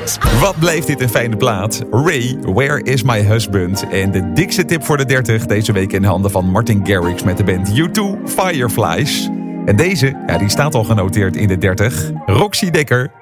Wat bleef dit een fijne plaat. Ray, Where is my husband? En de dikste tip voor de 30 deze week in handen van Martin Garrix met de band U2, Fireflies. En deze, die staat al genoteerd in de 30. Roxy Dekker,